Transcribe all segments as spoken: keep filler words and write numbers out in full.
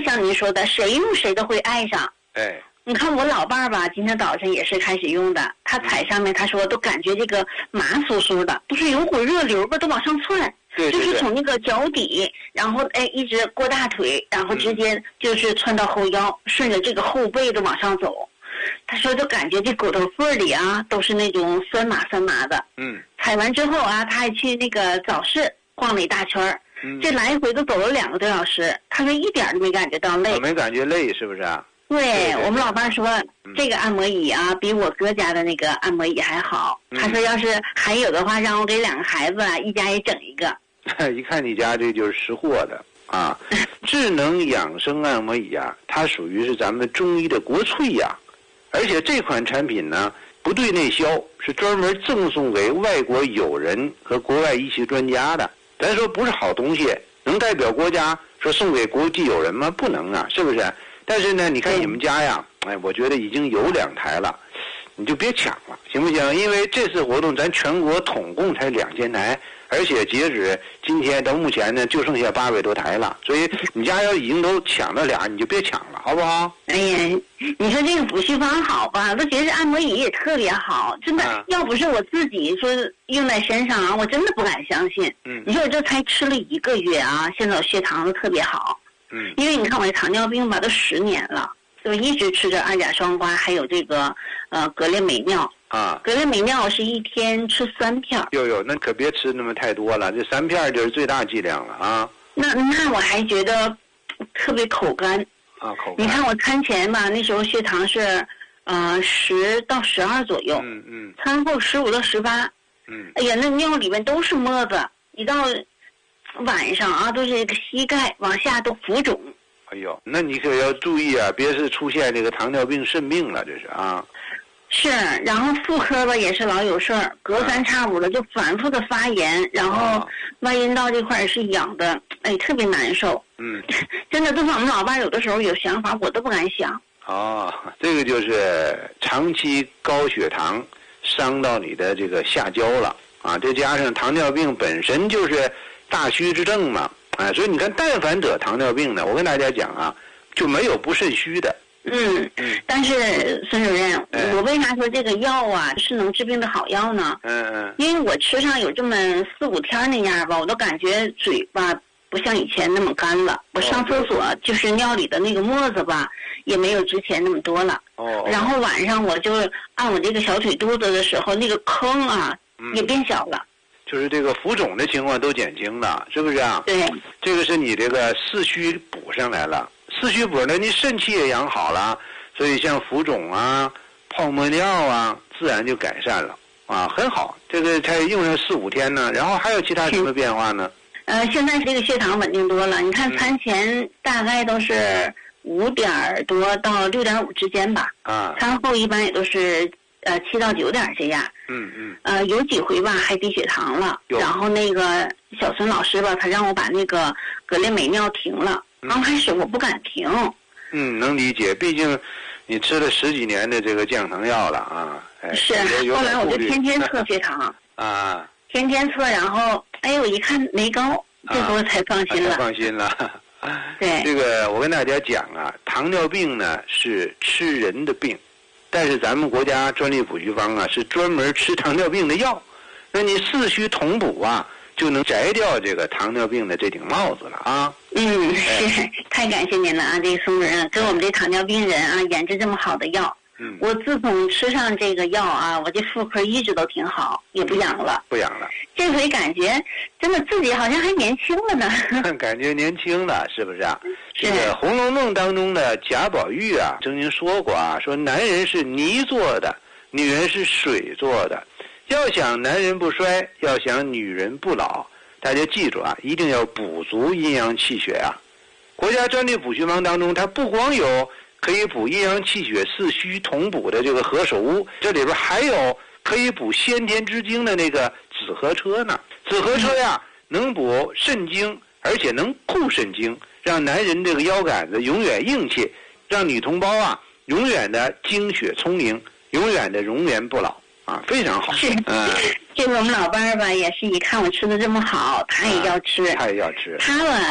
像您说的，谁用谁都会爱上。 哎， 你看我老伴儿吧，今天早晨也是开始用的，他踩上面，他说都感觉这个麻酥酥的，都是有股热流吧，都往上窜。 对对对， 就是从那个脚底，然后哎一直过大腿，然后直接就是窜到后腰，嗯、顺着这个后背的往上走。他说就感觉这骨头缝里啊都是那种酸麻酸麻的。 嗯。踩完之后啊，他还去那个早市逛了一大圈儿。嗯。这来回都走了两个多小时，他说一点都没感觉到累。 我没感觉累，是不是啊？ 对， 对对对， 我们老伴说、嗯、这个按摩椅啊比我哥家的那个按摩椅还好。嗯、他说要是还有的话，让我给两个孩子啊一家也整一个。 一看你家这就是识货的啊！智能养生按摩椅啊，它属于是咱们中医的国粹呀、啊。而且这款产品呢不对内销，是专门赠送给外国友人和国外医学专家的。咱说不是好东西，能代表国家说送给国际友人吗？不能啊，是不是？但是呢，你看你们家呀，哎，我觉得已经有两台了，你就别抢了，行不行？因为这次活动咱全国统共才两千台。而且截止今天到目前呢，就剩下八百多台了，所以你家要已经都抢了俩，你就别抢了，好不好？ 哎呀，你说这个补虚方好吧？我觉得这按摩椅也特别好，真的。啊、要不是我自己说用在身上啊，我真的不敢相信。嗯。你说我这才吃了一个月啊，现在我血糖都特别好。嗯。因为你看我这糖尿病吧，都十年了，就一直吃着二甲双胍，还有这个呃格列美尿。啊，格列美尿是一天吃三片。 哟哟，那可别吃那么太多了，这三片就是最大剂量了啊。 那那我还觉得特别口干。 啊，口干。 你看我餐前吧，那时候血糖是呃十到十二左右。 嗯嗯。 餐后十五到十八。嗯。哎呀，那尿里面都是沫子，一到晚上啊，都是这个膝盖往下都浮肿。 哎呦，那你可要注意啊，别是出现这个糖尿病肾病了，这是啊。 是，然后妇科吧也是老有事儿，隔三差五的就反复的发炎，然后外阴道这块也是痒的，哎，特别难受。嗯，真的，都是我们老伴有的时候有想法，我都不敢想。 哦，这个就是长期高血糖伤到你的这个下焦了啊，再加上糖尿病本身就是大虚之症嘛，啊，所以你看，但凡得糖尿病的，我跟大家讲啊，就没有不肾虚的。 嗯，但是孙主任，嗯、我为啥说这个药啊是能治病的好药呢？嗯嗯，因为我吃上有这么四五天那样吧，我都感觉嘴巴不像以前那么干了。我上厕所就是尿里的那个沫子吧，也没有之前那么多了。哦。然后晚上我就按我这个小腿肚子的时候，那个坑啊、嗯、也变小了。 就是这个浮肿的情况都减轻了，是不是啊？ 对。 这个是你这个四虚补上来了。四虚补呢，你肾气也养好了，所以像浮肿啊、泡沫尿啊，自然就改善了啊，很好。这个才用上四五天呢，然后还有其他什么变化呢？ 呃，现在这个血糖稳定多了，你看餐前大概都是五点多到六点五之间吧，啊，餐后一般也都是呃七到九点这样。嗯嗯。呃，有几回吧还低血糖了，然后那个小孙老师吧，他让我把那个格列美尿停了。刚开始我不敢停， 嗯，能理解，毕竟你吃了十几年的这个降糖药了啊，哎， 是，后来我就天天测血糖啊，天天测，然后哎，我一看没高，这时候才放心了， 才放心了。 对， 这个我跟大家讲啊，糖尿病呢是吃人的病，但是咱们国家专利补虚方啊是专门吃糖尿病的药，那你四虚同补啊。就能摘掉这个糖尿病的这顶帽子了啊！ 嗯，是，太感谢您了啊！这个宋主任给我们这糖尿病人啊研制这么好的药。嗯，我自从吃上这个药啊，我这妇科一直都挺好，也不痒了。 不痒了。 这回感觉真的自己好像还年轻了呢。 感觉年轻了，是不是啊？这个《红楼梦》当中的贾宝玉啊，曾经说过啊，说男人是泥做的，女人是水做的。要想男人不衰，要想女人不老，大家记住啊，一定要补足阴阳气血啊。国家专利补虚方当中，它不光有可以补阴阳气血四虚同补的这个何首乌，这里边还有可以补先天之精的那个紫河车呢。紫河车呀，能补肾精，而且能固肾精，让男人这个腰杆子永远硬气，让女同胞啊永远的精血聪明，永远的容颜不老。啊，非常好。 是，嗯，这个我们老伴儿吧，也是一看我吃的这么好，他也要吃， 他也要吃。 他吧，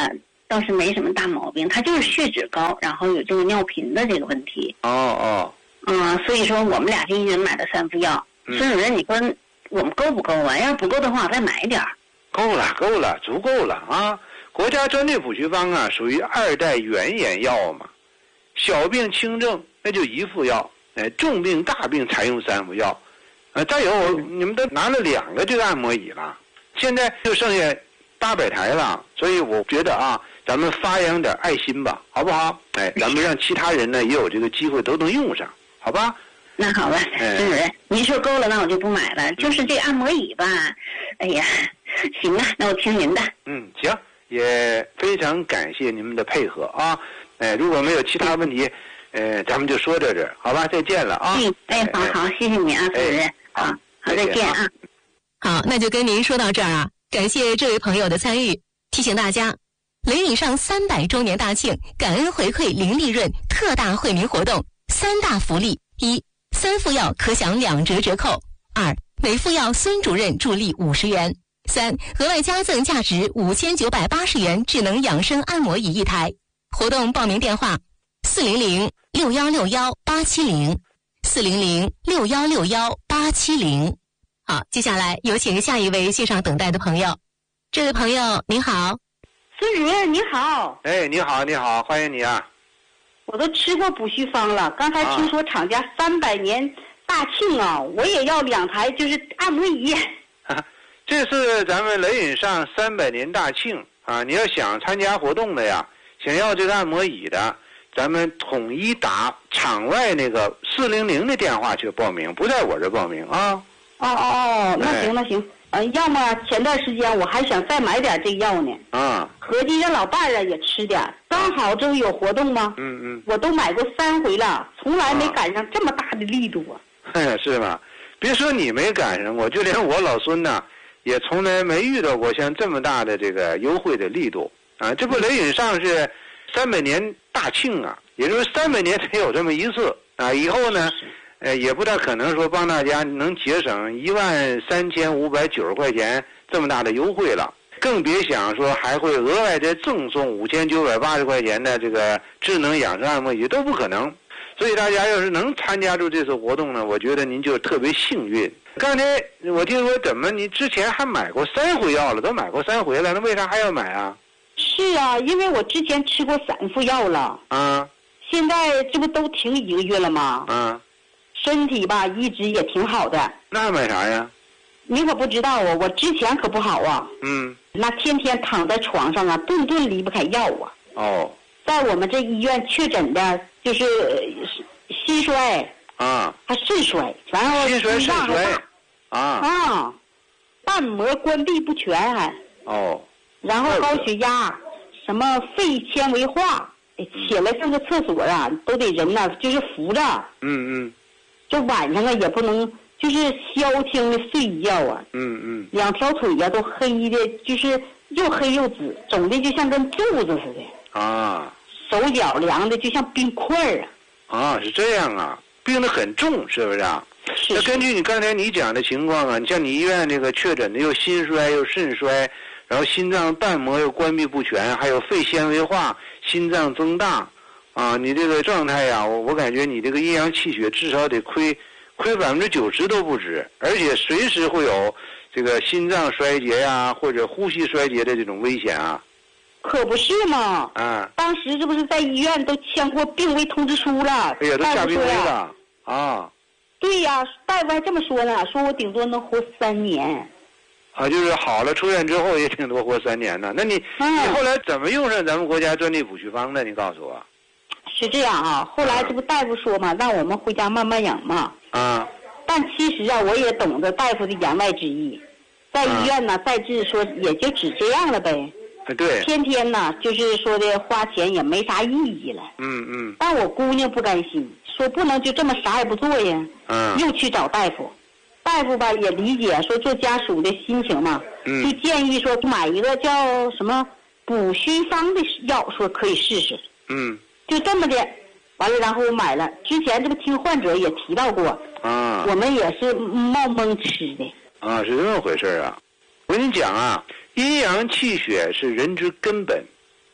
倒是没什么大毛病，他就是血脂高，然后有这个尿频的这个问题。 哦哦。 嗯，所以说我们俩就一人买了三副药。孙、嗯、主任，你说我们够不够啊？要是不够的话，我再买点儿。 够了，够了，足够了啊！国家专对补虚方啊，属于二代原研药嘛。小病轻症那就一副药，哎，重病大病才用三副药。呃，再有、嗯、你们都拿了两个这个按摩椅了，现在就剩下八百台了，所以我觉得啊，咱们发扬点爱心吧，好不好？哎，咱们让其他人呢也有这个机会都能用上，好吧？ 那好吧，孙主任，您说够了，那我就不买了。就是这按摩椅吧，哎呀，行啊，那我听您的。 嗯，行，也非常感谢你们的配合啊。哎，如果没有其他问题，呃，咱们就说到这儿，好吧？再见了啊。 嗯，哎，好好，谢谢你啊，孙主任。好，好，再见啊。 好，那就跟您说到这儿啊，感谢这位朋友的参与。提醒大家，雷影上三百周年大庆感恩回馈零利润特大惠民活动，三大福利：一、三副药可享两折折扣；二、每副药孙主任助力五十元；三、额外加赠价值五千九百八十元智能养生按摩椅一台。活动报名电话：四零零六幺六幺八七零，四零零六幺六幺八七零。好，接下来有请下一位线上等待的朋友。这位朋友您好。 孙主任你好。 哎，你好你好，欢迎你啊。 我都吃过补虚方了，刚才听说厂家三百年大庆啊，我也要两台就是按摩椅。 这是咱们雷影上三百年大庆啊！你要想参加活动的呀，想要这个按摩椅的，咱们统一打场外那个四零零的电话去报名，不在我这报名啊。 哦哦哦，那行那行，嗯、呃，要么前段时间我还想再买点这药呢。 啊。 合计让老伴儿啊也吃点，刚好这不有活动吗？ 嗯嗯。 我都买过三回了，从来没赶上这么大的力度啊。 啊是吗？别说你没赶上过，就连我老孙呐，也从来没遇到过像这么大的这个优惠的力度啊！这不雷影上是三百年大庆啊，也就是三百年才有这么一次啊！以后呢？呃，也不大可能说帮大家能节省一万三千五百九十块钱这么大的优惠了，更别想说还会额外再赠送五千九百八十块钱的这个智能养生按摩椅，都不可能。所以大家要是能参加住这次活动呢，我觉得您就特别幸运。刚才我听说怎么您之前还买过三回药了，都买过三回了，那为啥还要买啊？ 是啊，因为我之前吃过三副药了。 啊。 现在这不都停一个月了吗？ 啊。 身体吧一直也挺好的。 那买啥呀？ 你可不知道啊，我之前可不好啊。 嗯。 那天天躺在床上啊，顿顿离不开药啊。 哦。在我们这医院确诊的就是心衰啊， 还肾衰，然后心衰肾衰啊啊，瓣膜关闭不全还哦， 然后高血压，什么肺纤维化。起来上个厕所啊，都得人呐、啊，就是扶着。 嗯嗯。 这晚上啊，也不能就是消停的睡一觉啊。 嗯嗯。 两条腿呀、啊、都黑的，就是又黑又紫，肿的就像跟柱子似的。 啊。 手脚凉的就像冰块啊。 啊，是这样啊，病得很重，是不是啊？ 是。 那根据你刚才你讲的情况啊，你像你医院这个确诊的又心衰又肾衰。然后心脏瓣膜又关闭不全，还有肺纤维化，心脏增大，啊，你这个状态呀，我我感觉你这个阴阳气血至少得亏亏百分之九十都不止，而且随时会有这个心脏衰竭呀，或者呼吸衰竭的这种危险啊。 可不是嘛！ 啊， 当时这不是在医院都签过病危通知书了？ 哎呀，都下病危了啊！ 对呀，大夫还这么说呢，说我顶多能活三年。 啊，就是好了，出院之后也挺多活三年呢。那你、嗯、你后来怎么用上咱们国家专利补虚方的？你告诉我。 是这样啊，后来这不大夫说嘛，让我们回家慢慢养嘛。 啊。 但其实啊，我也懂得大夫的言外之意，在医院呢，再治说也就只这样了呗。 对。 天天呢，就是说的花钱也没啥意义了。 嗯嗯。 但我姑娘不甘心，说不能就这么啥也不做呀。 嗯。 又去找大夫。大夫吧也理解说做家属的心情嘛， 嗯、 就建议说买一个叫什么补虚方的药，说可以试试。 嗯， 就这么的，完了然后我买了。之前这个听患者也提到过， 啊， 我们也是冒蒙吃的。 啊，是这么回事啊！我跟你讲啊，阴阳气血是人之根本，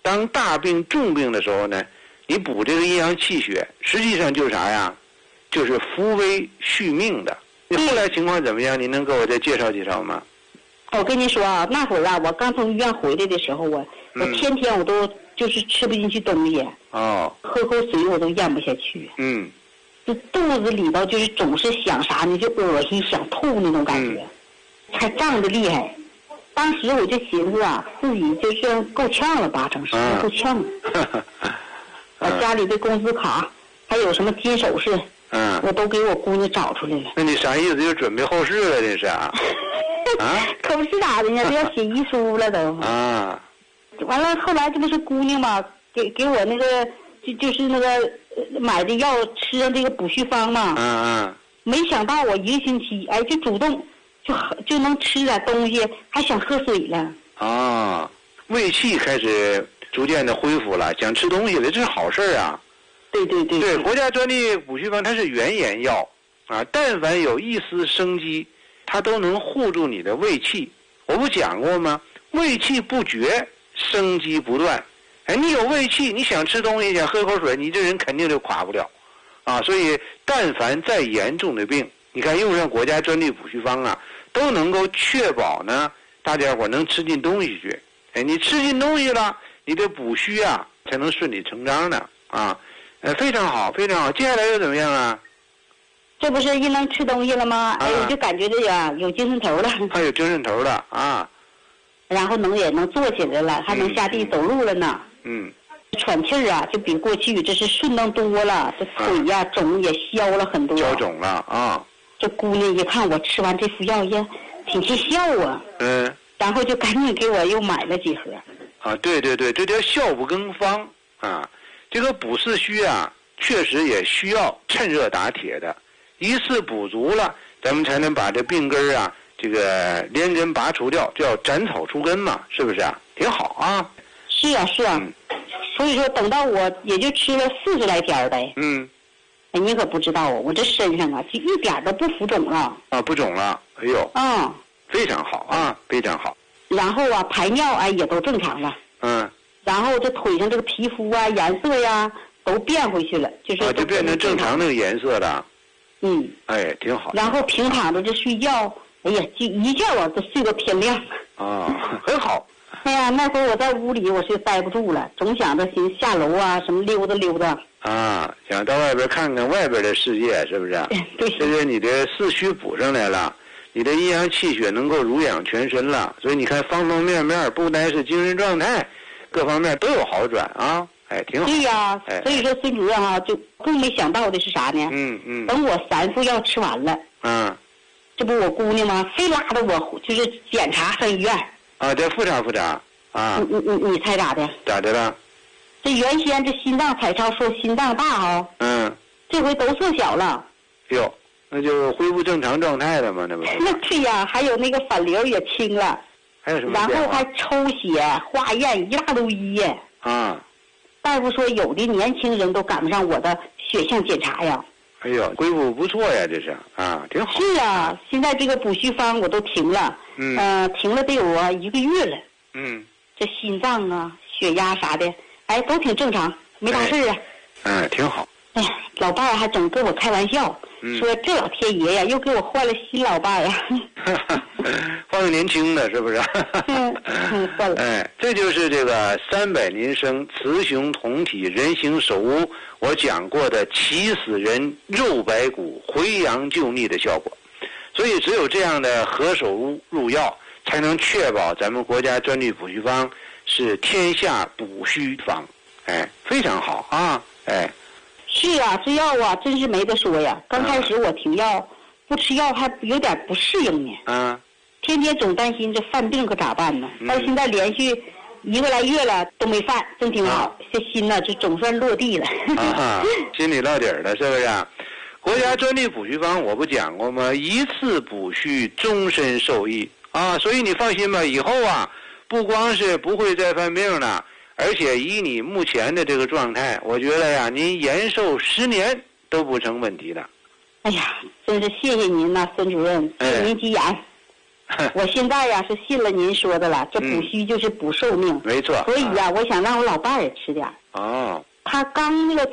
当大病重病的时候呢，你补这个阴阳气血，实际上就是啥呀？就是扶危续命的。你后来情况怎么样？你能给我再介绍介绍吗？ 我跟你说啊，那会儿啊，我刚从医院回来的时候啊， 嗯、 我天天我都就是吃不进去东西， 哦， 喝口水我都咽不下去， 嗯， 就肚子里头就是总是想啥呢，就恶心想吐那种感觉，嗯、还胀得厉害。当时我就寻思啊，自己就是够呛了，八成是、嗯、够呛了。我家里的工资卡还有什么金首饰， 嗯， 我都给我姑娘找出来了。 那你啥意思？就准备后事了，这是啊？啊， 可不是咋的呢，都要写遗书了都。 啊， 完了，后来这不是姑娘嘛，给给我那个就就是那个买的药吃上这个补虚方嘛。 嗯嗯。 没想到我一个星期，哎，就主动就就能吃点东西，还想喝水了。 啊，胃气开始逐渐的恢复了，想吃东西了，这是好事啊。 对对对。 对，国家专利补虚方它是原研药啊，但凡有一丝生机，它都能护住你的胃气。我不讲过吗？胃气不绝，生机不断。哎，你有胃气，你想吃东西，想喝口水，你这人肯定就垮不了啊。所以，但凡再严重的病，你看用上国家专利补虚方啊，都能够确保呢，大家伙能吃进东西去。哎，你吃进东西了，你的补虚啊才能顺理成章的啊。呃，非常好，非常好。接下来又怎么样啊？ 这不是一能吃东西了吗？哎，我就感觉这呀有精神头了。 还有精神头了啊！ 然后能也能坐起来了，还能下地走路了呢。 嗯。 喘气儿啊，就比过去这是顺当多了，这腿呀、啊、肿也消了很多。 消肿了啊！ 这姑娘一看我吃完这副药也挺见效啊。 嗯。 然后就赶紧给我又买了几盒。 啊，对对对，这叫效不更方啊！这个补四虚啊，确实也需要趁热打铁的。一次补足了，咱们才能把这病根儿啊，这个连根拔除掉，叫斩草除根嘛，是不是啊？挺好啊。 是啊，是啊。嗯、所以说，等到我也就吃了四十来天呗。 嗯。 哎，你可不知道啊，我这身上啊，就一点都不浮肿了。 啊，不肿了，哎呦。 嗯。 非常好啊，非常好。 然后啊，排尿哎也都正常了。 嗯。 然后这腿上这个皮肤啊、颜色呀、啊、都变回去了，就是啊，就变成正常那个颜色了。 嗯。 哎，挺好。 然后平躺着就睡觉，哎呀，就一觉啊都睡到天亮。 啊，很好。 哎呀，那会儿我在屋里我是待不住了，总想着寻下楼啊，什么溜达溜达。 啊，想到外边看看外边的世界，是不是？ 对。 这是你的四虚补上来了，你的阴阳气血能够濡养全身了，所以你看方方面面，不单是精神状态，各方面都有好转啊。哎，挺好。 对呀、 哎， 所以说孙主任啊，就更没想到的是啥呢？ 嗯嗯。 等我三副药吃完了， 嗯， 这不我姑娘吗？非拉着我就是检查上医院。 啊，这复查复查啊。 你你你你猜咋的？ 咋的了？ 这原先这心脏彩超说心脏大哈、哦， 嗯， 这回都缩小了。 哟，那就恢复正常状态了嘛，那不是？ 那对呀，还有那个反流也轻了。 还有什么？ 然后还抽血、化验一大堆液。 啊。 大夫说，有的年轻人都赶不上我的血象检查呀。 哎呦，恢复不错呀，这是啊，挺好。 是啊，现在这个补虚方我都停了， 嗯， 呃，停了得有啊一个月了。 嗯， 这心脏啊、血压啥的，哎，都挺正常，没大事啊。 嗯、哎，挺好。 哎呀，老伴儿还总跟我开玩笑， 嗯、 说这老天爷呀，又给我换了新老伴儿呀。 换个年轻的，是不是？ 嗯嗯，换了。 哎，这就是这个三百年生雌雄同体人形手屋，我讲过的起死人肉白骨回阳救逆的效果。所以只有这样的合手屋入药，才能确保咱们国家专利补虚方是天下补虚方。哎，非常好啊！哎。 是啊，这药啊，真是没得说呀。刚开始我停药，不吃药还有点不适应呢。 嗯。 天天总担心这犯病可咋办呢？到现在连续一个来月了都没犯，真挺好。这心呢，就总算落地了。 啊，心里落底儿了，是不是？国家专利补虚方我不讲过吗？一次补虚，终身受益啊！所以你放心吧，以后啊，不光是不会再犯病了。而且以你目前的这个状态，我觉得呀，您延寿十年都不成问题的。 哎呀，真是谢谢您呐，孙主任，谢您吉言。 我现在呀是信了您说的了，这补虚就是补寿命。 没错。 所以呀，我想让我老伴儿也吃点。 哦。 他刚那个